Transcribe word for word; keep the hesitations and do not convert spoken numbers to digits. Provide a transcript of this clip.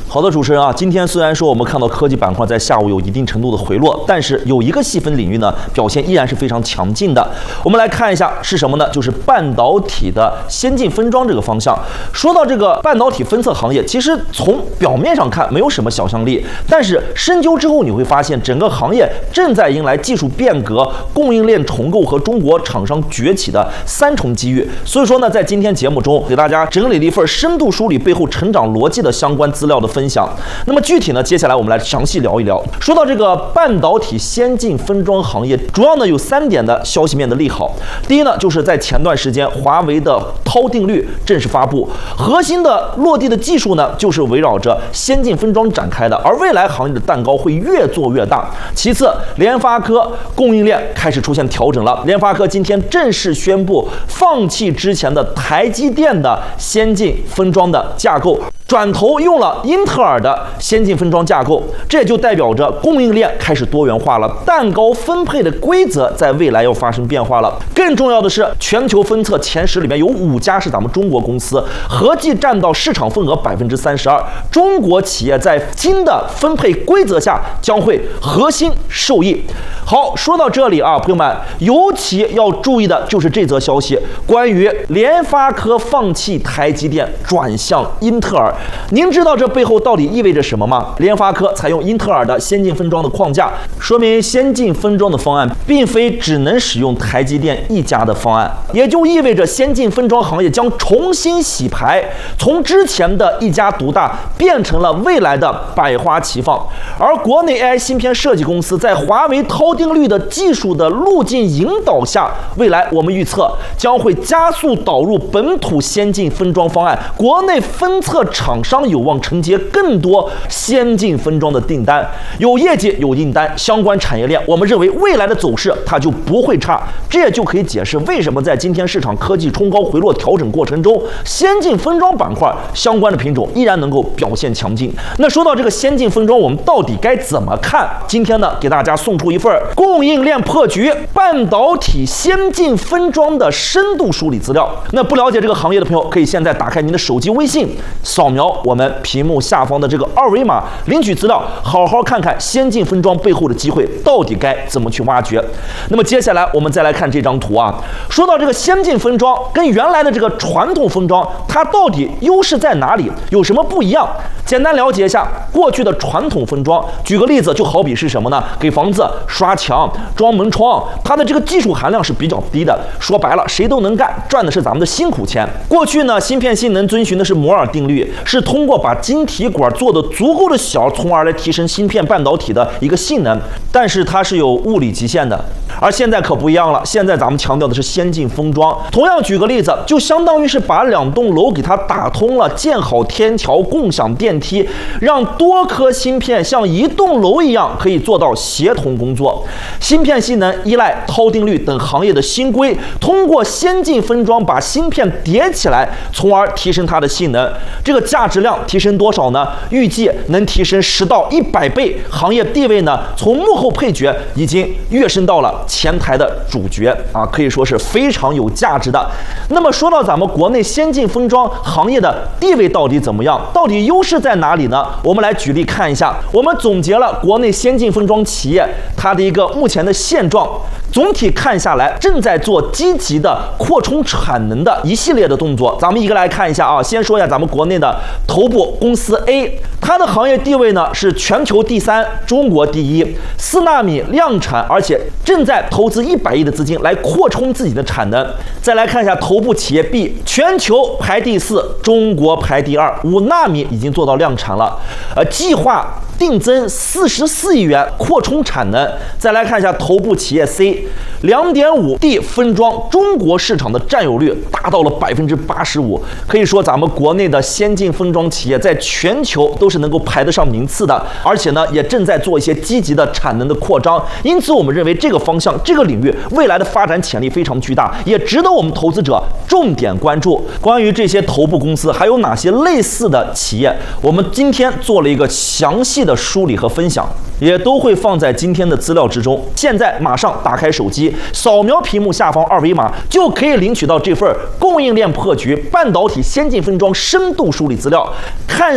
好的，主持人啊，今天虽然说我们看到科技板块在下午有一定程度的回落，但是有一个细分领域呢，表现依然是非常强劲的。我们来看一下是什么呢？就是半导体的先进分装这个方向。说到这个半导体分测行业，其实从表面上看没有什么想象力，但是深究之后你会发现，整个行业正在迎来技术变革、供应链重构和中国厂商崛起的三重机遇。所以说呢，在今天节目中给大家整理了一份深度梳理背后成长逻辑的相关资料的分享。那么具体呢，接下来我们来详细聊一聊。说到这个半导体先进分装行业，主要呢有三点的消息面的利好。第一呢，就是在前段时间，华为的涛定律正式发布，核心的落地的技术呢，就是围绕着先进分装展开的，而未来行业的蛋糕会越做越大。其次，联发科供应链开始出现调整了，联发科今天正式宣布放弃之前的台积电的先进分装的架构，转头用了英特尔的先进分装架构，这也就代表着供应链开始多元化了，蛋糕分配的规则在未来要发生变化了。更重要的是，全球分测前十里面有五家是咱们中国公司，合计占到市场份额百分之三十二。中国企业在新的分配规则下将会核心受益。好，说到这里啊，朋友们，尤其要注意的就是这则消息，关于联发科放弃台积电转向英特尔。您知道这背后到底意味着什么吗？联发科采用英特尔的先进分装的框架，说明先进分装的方案并非只能使用台积电一家的方案，也就意味着先进分装行业将重新洗牌，从之前的一家独大变成了未来的百花齐放。而国内 A I 芯片设计公司在华为涛定律的技术的路径引导下，未来我们预测将会加速导入本土先进分装方案，国内分测厂商有望承接更多先进分装的订单，有业绩有订单，相关产业链我们认为未来的走势它就不会差。这也就可以解释为什么在今天市场科技冲高回落调整过程中，先进分装板块相关的品种依然能够表现强劲。那说到这个先进分装，我们到底该怎么看？今天呢，给大家送出一份供应链破局半导体先进分装的深度梳理资料。那不了解这个行业的朋友，可以现在打开您的手机微信，扫描我们屏幕下方的这个二维码，领取资料，好好看看先进分装背后的机会到底该怎么去挖掘。那么接下来我们再来看这张图啊，说到这个先进分装跟原来的这个传统分装，它到底优势在哪里？有什么不一样？简单了解一下过去的传统分装。举个例子，就好比是什么呢？给房子刷墙、装门窗，它的这个技术含量是比较低的。说白了，谁都能干，赚的是咱们的辛苦钱。过去呢，芯片性能遵循的是摩尔定律，是通过把晶体管做得足够的小，从而来提升芯片半导体的一个性能。但是它是有物理极限的。而现在可不一样了，现在咱们强调的是先进封装。同样举个例子，就相当于是把两栋楼给它打通了，建好天桥，共享电梯，让多颗芯片像一栋楼一样可以做到协同工作。芯片性能依赖涛定律等行业的新规，通过先进分装把芯片叠起来，从而提升它的性能。这个价值量提升多少呢？预计能提升十到一百倍，行业地位呢，从幕后配角已经跃升到了前台的主角啊，可以说是非常有价值的。那么说到咱们国内先进分装行业的地位到底怎么样？到底优势在哪里呢？我们来举例看一下。我们总结了国内先进分装企业它的一个目前的现状，总体看下来正在做积极的扩充产能的一系列的动作。咱们一个来看一下啊，先说一下咱们国内的头部公司 A， 它的行业地位呢是全球第三，中国第一，四纳米量产，而且正在投资一百亿的资金来扩充自己的产能。再来看一下头部企业 B， 全球排第四，中国排第二，五纳米已经做到量产了，呃，计划定增四十四亿元扩充产能。再来看一下头部企业 C， 两点五 D 分装中国市场的占有率达到了百分之八十五，可以说咱们国内的先进分装企业在全球都是能够排得上名次的，而且呢也正在做一些积极的产能的扩张。因此我们认为这个方向这个领域未来的发展潜力非常巨大，也值得我们投资者重点关注。关于这些头部公司还有哪些类似的企业，我们今天做了一个详细的梳理和分享，也都会放在今天的资料之中。现在马上打开手机，扫描屏幕下方二维码，就可以领取到这份供应链破局半导体先进分装深度梳理资料。看